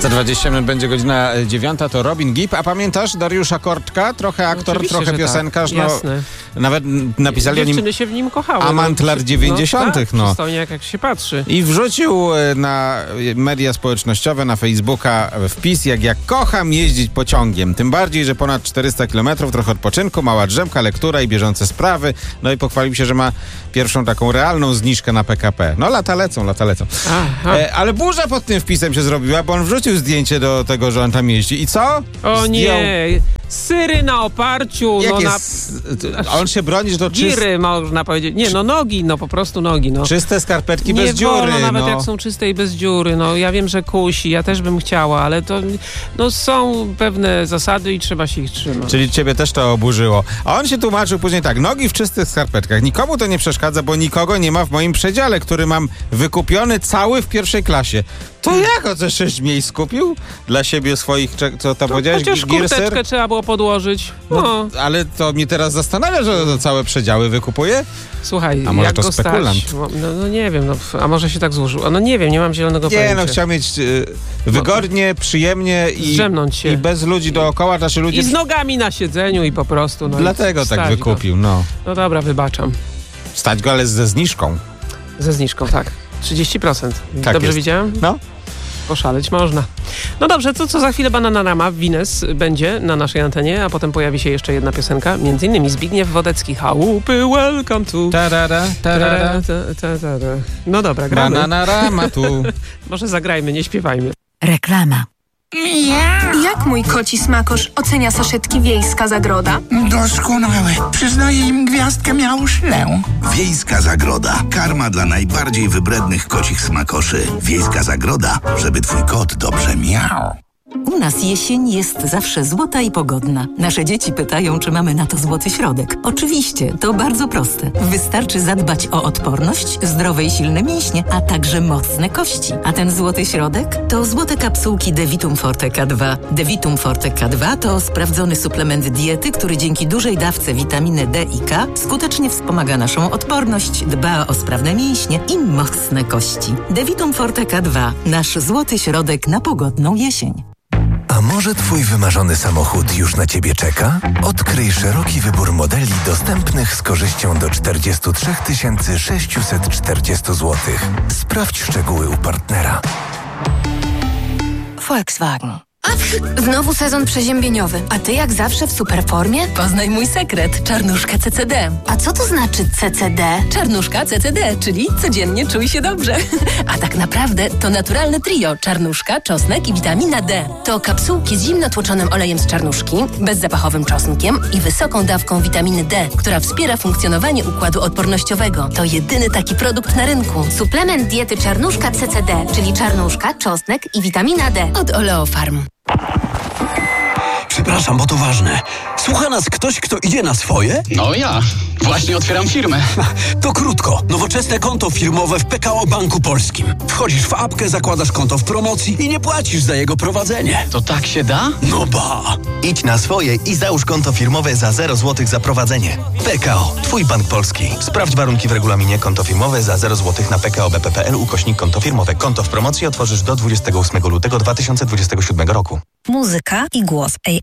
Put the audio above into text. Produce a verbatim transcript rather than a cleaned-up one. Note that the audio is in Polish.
Za dwadzieścia minut będzie godzina dziewiąta, to Robin Gibb. A pamiętasz Dariusza Kortka? Trochę aktor, Oczywiście, trochę piosenkarz. Tak. No, Jasne. nawet napisali Dziewczyny o nim się w nim kochały. amant no, lat dziewięćdziesiątych. No, No. przystojnie, jak, jak się patrzy. I wrzucił na media społecznościowe, na Facebooka wpis, jak ja kocham jeździć pociągiem. Tym bardziej, że ponad czterysta kilometrów, trochę odpoczynku, mała drzemka, lektura i bieżące sprawy. No i pochwalił się, że ma pierwszą taką realną zniżkę na P K P. No lata lecą, lata lecą. E, ale burza pod tym wpisem się zrobiła, bo on wrzucił zdjęcie do tego, że on tam jeździ. I co? O Zdjął... nie, syry na oparciu, Jak no jest... na... A on się broni, że to czyste... Giry można powiedzieć. Nie, no nogi, no po prostu nogi, no. Czyste skarpetki nie bez dziury. wolno, nawet no. jak są czyste i bez dziury. No ja wiem, że kusi, ja też bym chciała, ale to no, są pewne zasady i trzeba się ich trzymać. Czyli ciebie też to oburzyło. A on się tłumaczył później tak, nogi w czystych skarpetkach. Nikomu to nie przeszkadza, bo nikogo nie ma w moim przedziale, który mam wykupiony cały w pierwszej klasie. To jak o te sześć miejsc kupił? Dla siebie swoich, co tam powiedziałeś? Chociaż Girser? kurteczkę trzeba było podłożyć. No. No, ale to mnie teraz zastanawia, że to całe przedziały wykupuje. Słuchaj, a może jak to go spekulant? stać? No, no nie wiem, no, a może się tak złożyło. No nie wiem, nie mam zielonego Nie, pojęcia. no chciał mieć y, wygodnie, przyjemnie i, Zdrzemnąć się. i bez ludzi dookoła. Znaczy ludzie... I z nogami na siedzeniu i po prostu. No Dlatego i tak stać wykupił, go. no. No dobra, wybaczam. Stać go, ale ze zniżką. Ze zniżką, tak. trzydzieści procent. Tak Dobrze jest. widziałem? No. Poszaleć można. No dobrze, to co za chwilę Bananarama Wines będzie na naszej antenie, a potem pojawi się jeszcze jedna piosenka, między innymi Zbigniew Wodecki. Chałupy, welcome to... Tarara, tarara. Ta, ta, ta, ta. No dobra, gramy. Bananarama tu. Może zagrajmy, nie śpiewajmy. Reklama. Jak mój koci smakosz ocenia saszetki Wiejska Zagroda? Doskonałe. Przyznaję im gwiazdkę miałuszlę. Wiejska Zagroda. Karma dla najbardziej wybrednych kocich smakoszy. Wiejska Zagroda, żeby twój kot dobrze miał. U nas jesień jest zawsze złota i pogodna. Nasze dzieci pytają, czy mamy na to złoty środek. Oczywiście, to bardzo proste. Wystarczy zadbać o odporność, zdrowe i silne mięśnie, a także mocne kości. A ten złoty środek to złote kapsułki Devitum Forte K dwa. Devitum Forte K dwa to sprawdzony suplement diety, który dzięki dużej dawce witaminy D i K skutecznie wspomaga naszą odporność, dba o sprawne mięśnie i mocne kości. Devitum Forte K dwa. Nasz złoty środek na pogodną jesień. A może twój wymarzony samochód już na ciebie czeka? Odkryj szeroki wybór modeli dostępnych z korzyścią do czterdzieści trzy tysiące sześćset czterdzieści złotych. Sprawdź szczegóły u partnera. Volkswagen. Znowu sezon przeziębieniowy, a ty jak zawsze w superformie? Poznaj mój sekret. Czarnuszka C C D. A co to znaczy C C D? Czarnuszka C C D, czyli codziennie czuj się dobrze. A tak naprawdę to naturalne trio. Czarnuszka, czosnek i witamina D. To kapsułki z zimno tłoczonym olejem z czarnuszki, bezzapachowym czosnkiem i wysoką dawką witaminy D, która wspiera funkcjonowanie układu odpornościowego. To jedyny taki produkt na rynku. Suplement diety Czarnuszka C C D, czyli czarnuszka, czosnek i witamina D od Oleofarm. Przepraszam, bo to ważne. Słucha nas ktoś, kto idzie na swoje? No ja. Właśnie otwieram firmę. To krótko. Nowoczesne konto firmowe w P K O Banku Polskim. Wchodzisz w apkę, zakładasz konto w promocji i nie płacisz za jego prowadzenie. To tak się da? No ba! Idź na swoje i załóż konto firmowe za zero złotych za prowadzenie. P K O. Twój bank polski. Sprawdź warunki w regulaminie. Konto firmowe za zero złotych na pkobp.pl ukośnik konto firmowe. Konto w promocji otworzysz do dwudziestego ósmego lutego dwa tysiące dwudziestego siódmego roku. Muzyka i głos